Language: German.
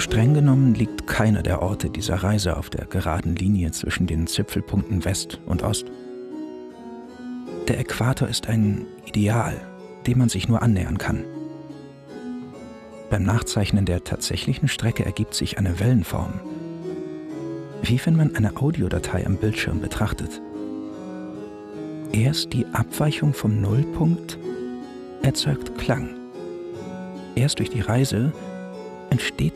Streng genommen liegt keiner der Orte dieser Reise auf der geraden Linie zwischen den Zipfelpunkten West und Ost. Der Äquator ist ein Ideal, dem man sich nur annähern kann. Beim Nachzeichnen der tatsächlichen Strecke ergibt sich eine Wellenform, wie wenn man eine Audiodatei am Bildschirm betrachtet. Erst die Abweichung vom Nullpunkt erzeugt Klang. Erst durch die Reise entsteht